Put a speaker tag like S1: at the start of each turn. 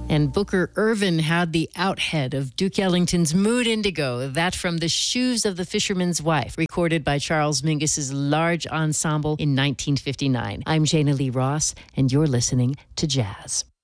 S1: And Booker Ervin had the outhead of Duke Ellington's Mood Indigo, that from The Shoes of the Fisherman's Wife, recorded by Charles Mingus's large ensemble in 1959. I'm Jana Lee Ross, and you're listening to Jazz.